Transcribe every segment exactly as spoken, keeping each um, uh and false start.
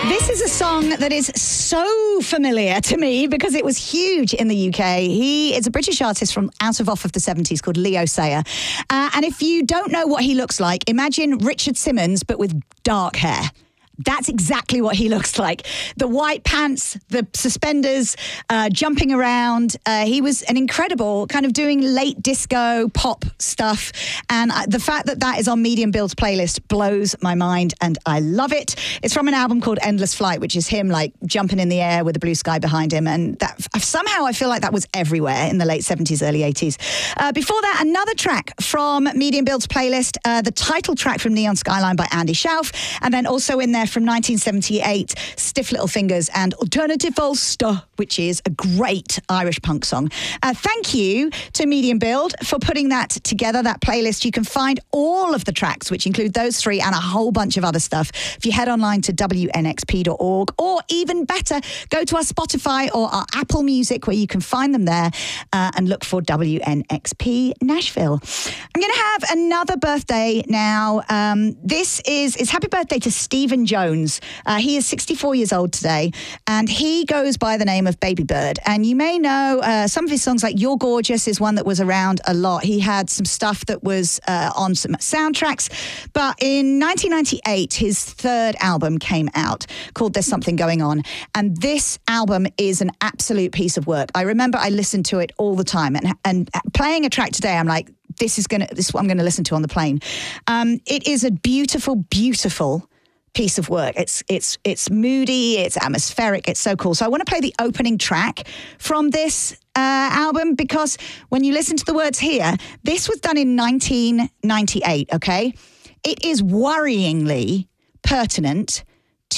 This is a song that is so familiar to me because it was huge in the U K. He is a British artist from out of off of the seventies called Leo Sayer. Uh, and if you don't know what he looks like, imagine Richard Simmons, but with dark hair. That's exactly what he looks like. The white pants, the suspenders, uh, jumping around. Uh, he was an incredible kind of doing late disco pop stuff. And uh, the fact that that is on Medium Build's playlist blows my mind and I love it. It's from an album called Endless Flight, which is him like jumping in the air with the blue sky behind him. And that somehow I feel like that was everywhere in the late seventies, early eighties. Uh, before that, another track from Medium Build's playlist, uh, the title track from Neon Skyline by Andy Schauf. And then also in there from nineteen seventy-eight, Stiff Little Fingers and Alternative Ulster, which is a great Irish punk song. Uh, thank you to Medium Build for putting that together, that playlist. You can find all of the tracks, which include those three and a whole bunch of other stuff, if you head online to W N X P dot org, or even better, go to our Spotify or our Apple Music, where you can find them there, uh, and look for W N X P Nashville. I'm going to have another birthday now. Um, this is, it's happy birthday to Stephen Jones. Uh, he is sixty-four years old today, and he goes by the name of Baby Bird. And you may know uh, some of his songs, like You're Gorgeous is one that was around a lot. He had some stuff that was uh, on some soundtracks. But in nineteen ninety-eight, his third album came out called There's Something Going On. And this album is an absolute piece of work. I remember I listened to it all the time. And, and playing a track today, I'm like, this is gonna this is what I'm going to listen to on the plane. Um, it is a beautiful, beautiful piece of work. It's it's it's moody, it's atmospheric, it's so cool. So I want to play the opening track from this uh, album, because when you listen to the words here, this was done in nineteen ninety-eight, okay? It is worryingly pertinent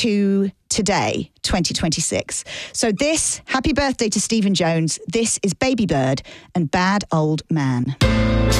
to today, twenty twenty-six. So this, happy birthday to Stephen Jones. This is Baby Bird and Bad Old Man.